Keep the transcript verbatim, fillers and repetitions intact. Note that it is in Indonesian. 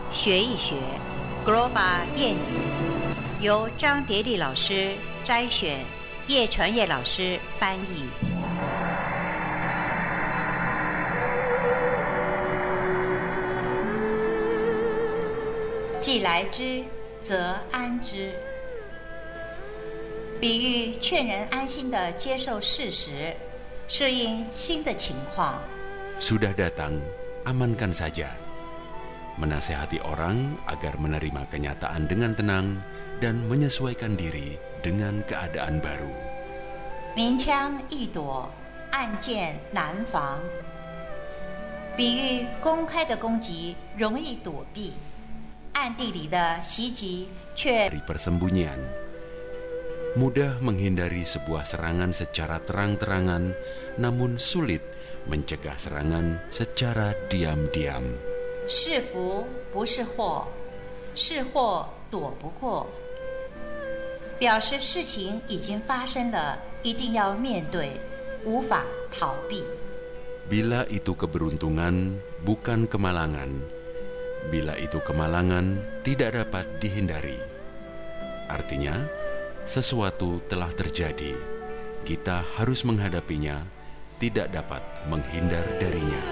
学一学 Global 谚语，由张蝶丽老师摘选，叶传业老师翻译。既来之，则安之。比喻劝人安心地接受事实，适应新的情况。 Sudah datang, amankan saja. Menasehati orang agar menerima kenyataan dengan tenang dan menyesuaikan diri dengan keadaan baru. 明枪易躲，暗箭难防。比喻公开的攻击容易躲避，暗地里的袭击却 Dari persembunyian, mudah menghindari sebuah serangan secara terang-terangan, namun sulit mencegah serangan secara diam-diam. 是福不是祸，是祸躲不过。表示事情已经发生了，一定要面对，无法逃避。 Bila itu keberuntungan, bukan kemalangan. Bila itu kemalangan, tidak dapat dihindari. Artinya, sesuatu telah terjadi. Kita harus menghadapinya, tidak dapat menghindar darinya.